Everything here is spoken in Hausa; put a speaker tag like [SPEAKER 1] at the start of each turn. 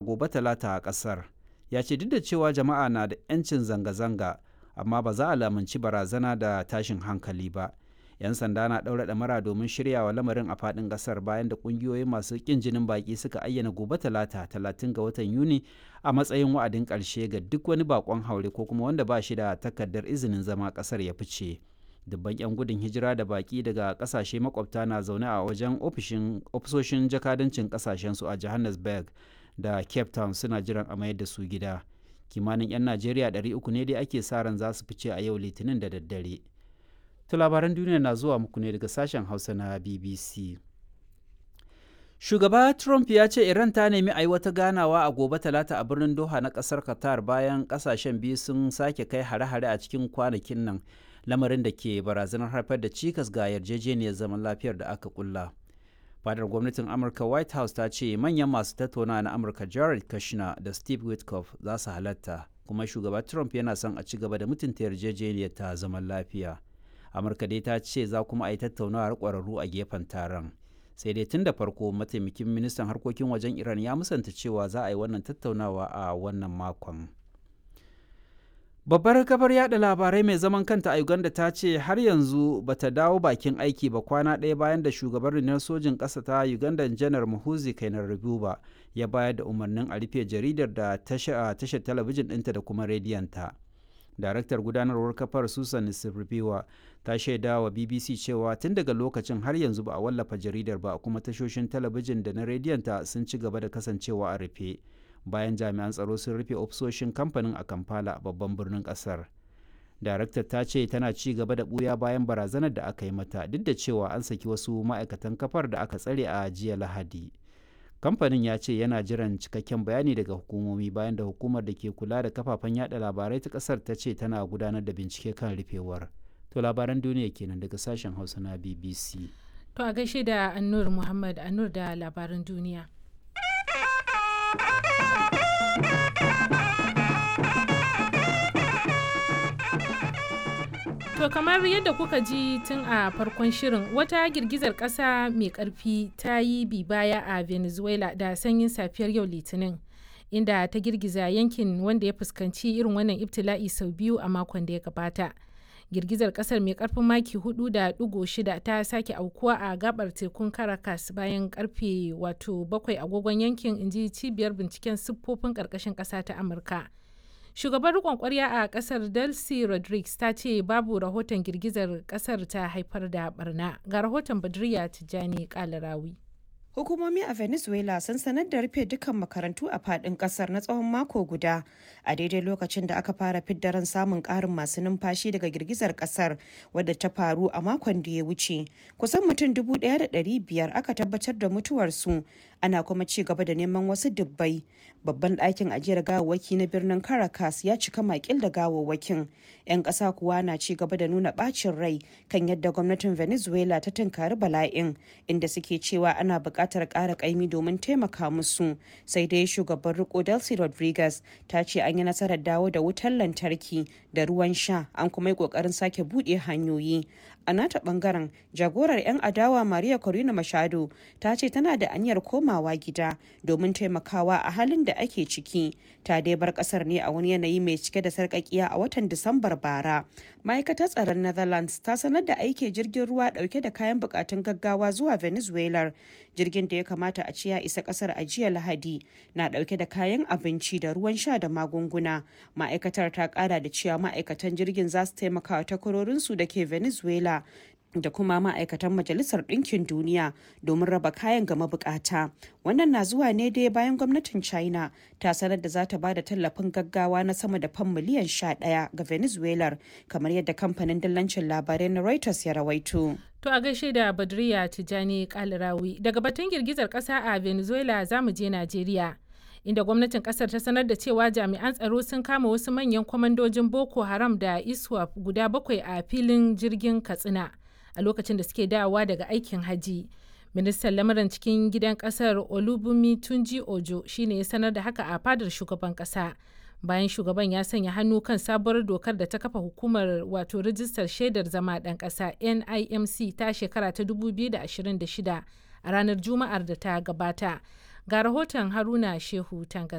[SPEAKER 1] gobe talata a ƙasar. Ya ce duk da cewa jama'a na da 'yancin zanga-zanga, amma ba za a lamunci barazana da tashin hankali ba. 'Yan sanda na ɗaura ɗamara domin shiryawa lamarin a faɗin ƙasar bayan da ƙungiyoyi masu ƙin jinin baƙi suka ayyana gobe talata 30 ga watan Yuni a matsayin wa'adin ƙarshe ga duk wani baƙon haure ko kuma wanda ba shi da takardar izinin zama ƙasar ya fice. Dubban 'yan gudun hijira da baƙi daga ƙasashe makwabta na zaune a wajen ofisoshin jakadancin ƙasashensu a Johannesburg da Cape Town suna jiran a mayar da su gida. Kimanin 'yan Najeriya 300 ne dai ake sa ran za su fice a yau Litinin da daddare. To labaran duniya na zuwa muku ne daga sashen Hausa na BBC. Shugaba Trump ya ce Iran ta nemi a yi wata ganawa a gobe talata a birnin Doha na ƙasar Qatar bayan ƙasashen biyu sun sake kai hare-hare a cikin kwanakin nan, lamarin da ke barazanar haifar da cikas ga yarjejeniyar zaman lafiyar da aka kulla. Fadar gwamnatin Amurka White House ta ce manyan masu tattaunawa na Amurka Jared Kushner da Steve Witkoff za su halatta, kuma shugaba Trump yana son a ci gaba da mutunta yarjejeniyar ta zaman lafiya. Amurka dai ta ce za kuma a yi tattaunawar ƙwararru a gefen taron. Sai dai tun da farko mataimakin ministan harkokin wajen Iran ya musanta cewa za a yi wannan tattaunawa a wannan makon. Babbar kafar yada labarai mai zaman kanta a Uganda ta ce har yanzu ba ta dawo bakin aiki ba kwana ɗaya bayan da shugaban rundunar sojin ƙasa ta Uganda Janar Muhoozi Kainerugaba ya bayar da umarnin a rufe jaridar da tashar talabijin ɗinta da kuma rediyonta. Daraktar gudanarwar kafar Susan Sirleaf ta shaida wa BBC cewa tun daga lokacin har yanzu ba a wallafa jaridar ba, kuma tashoshin talabijin da na rediyonta sun ci gaba da kasancewa a rufe bayan jami'an tsaro sun rufe ofisoshin kamfanin a Kampala, babban birnin kasar. Daraktar ta ce tana ci gaba da buya bayan barazanar da aka yi mata, duk da cewa an saki wasu ma'aikatan kafar da aka tsare a jiya Lahadi. Kamfanin ya ce yana jiran cikakken bayani daga hukumomi bayan da hukumar da ke kula da kafafen yada labarai ta kasar ta ce tana gudanar da bincike kan rufewar. To labaran duniya kenan daga sashen Hausa na BBC.
[SPEAKER 2] To a gaishe da Annur Muhammad Annur da labaran duniya. To kamar yadda kuka ji tun a farkon shirin, wata girgizar ƙasa mai ƙarfi ta yi bi baya a Venezuela da sanyin safiyar yau Litinin, inda ta girgiza yankin wanda ya fuskanci irin wannan ibtila'i sau biyu a makon da ya gabata. Girgizar ƙasar mai ƙarfin maki 4.6 ta sake aukuwa a gabar tekun Caracas bayan karfe 7 agogon yankin, inji cibiyar binciken siffofin ƙarƙashin ƙasa ta Amurka. Shugaban riƙon ƙwarya a ƙasar Delcy Rodriguez ta ce babu rahoton girgizar ƙasar ta haifar da barna. Ga rahoton Badriya Tijjani Kalarawi.
[SPEAKER 3] Hukumomi a Venezuela sun sanar da rufe dukkan makarantu a fadin kasar na tsawon mako guda, a daidai lokacin da aka fara fidda ran samun karin masu numfashi daga girgizar kasar wadda ta faru a makon da ya wuce. Kusan mutum 1,500 aka tabbatar da mutuwarsu, ana kuma ci gaba da neman wasu dubbai. Babban ɗakin ajiyar gawawwaki na birnin Caracas ya cika makil da gawawwakin. 'Yan ƙasa kuwa na ci gaba da nuna ɓacin rai kan yadda gwamnatin Venezuela ta tunkari bala'in, inda suke cewa ana buƙatar ƙara ƙaimi domin taimaka musu. Sai dai shugaban riko Delcy Rodriguez ta ce an yi nasarar dawo da wutar lantarki da ruwan sha, an kuma yi ƙoƙarin sake buɗe hanyoyi. A nata ɓangaren, jagorar 'yan adawa Maria Corina Machado ta ce tana da aniyar komawa gida domin taimakawa a halin da ake ciki. Ta dai bar ƙasar ne a wani yanayi mai cike da sarƙaƙiya a watan Disambar bara. Ma'aikatar tsaron Netherlands ta sanar da aike jirgin ruwa ɗauke da kayan buƙatun gaggawa zuwa Venezuela. Jirgin da ya kamata a ci ya isa ƙasar a jiya Lahadi na ɗauke da kayan abinci da ruwan sha da magunguna. Ma'aikatar ta ƙara da cewa ma'aikatan jirgin za su taimaka wa takwarorinsu da ke Venezuela da kuma ma'aikatan Majalisar Ɗinkin Duniya domin raba kayan ga mabukata. Wannan na zuwa ne dai bayan gwamnatin China ta sanar da za ta ba da tallafin gaggawa na sama da fam miliyan 11 ga Venezuela, kamar yadda kamfanin dillancin labarai na Reuters ya rawaito.
[SPEAKER 2] To a gaishe da Badriya Tijjani Kalarawi. Daga batun girgizar ƙasa a Venezuela za mu je Najeriya, inda gwamnatin ƙasar ta sanar da cewa jami'an tsaro sun kama wasu manyan kwamandojin Boko Haram da ISWAP guda 7 a filin jirgin Katsina a lokacin da suke dawowa daga aikin haji. Ministan lamarin cikin gidan kasar Olubunmi Tunji Ojo shine ya sanar da haka a fadar shugaban kasa, bayan shugaban ya sanya hannu kan sabuwar dokar da ta kafa hukumar rijistar shaidar zama ɗan ƙasa NIMC ta shekara ta 2026 a ranar Juma'ar da ta gabata. Ga rahoton Haruna Shehu Tangaza.